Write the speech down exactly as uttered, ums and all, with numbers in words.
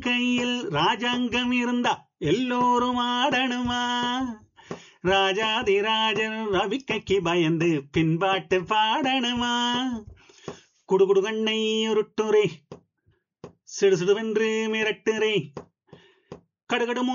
கையில் ராஜாங்கம் இருந்தா எல்லோரும் ஆடணுமா? ராஜாதிராஜன் ரவிக்கைக்கு பயந்து பின்பாட்டு பாடணுமா? குடுகுடு கண்ணை உருட்டுரே, சிடு சிடுவென்று மிரட்டுரே, கடுகடு